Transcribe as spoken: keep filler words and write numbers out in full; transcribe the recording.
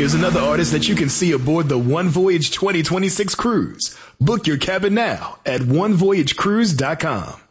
Here's another artist that you can see aboard the One Voyage twenty twenty-six cruise. Book your cabin now at one voyage cruise dot com.